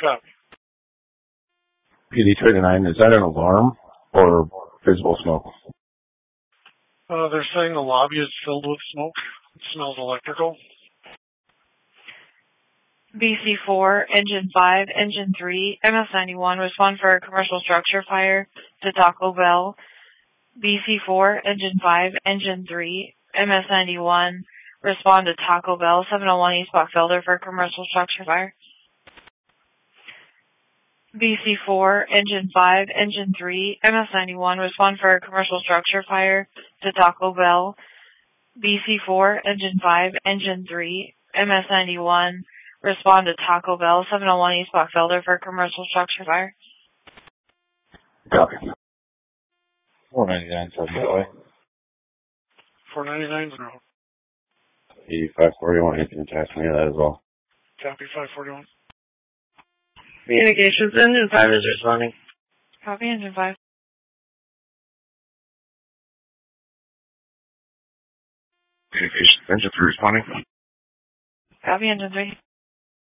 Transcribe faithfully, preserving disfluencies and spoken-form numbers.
Copy. P D twenty-nine, is that an alarm or visible smoke? Uh, they're saying the lobby is filled with smoke. It smells electrical. B C four, Engine five, Engine three, M S ninety-one, respond for a commercial structure fire to Taco Bell. B C four, Engine five, Engine three, M S ninety-one, respond to Taco Bell, seven oh one East Bockfelder for a commercial structure fire. B C four, Engine five, Engine three, M S ninety-one, respond for a commercial structure fire to Taco Bell. B C four, Engine five, Engine three, M S ninety-one, respond to Taco Bell, seven oh one East Bockfelder for a commercial structure fire. Copy. four ninety-nine, South Gateway. four ninety-nine zero. eighty-five forty-one, you can attach me to that as well. Copy five forty-one. Communications, Engine five is responding. Copy, Engine five. Communications, Engine three responding. Copy, Engine three.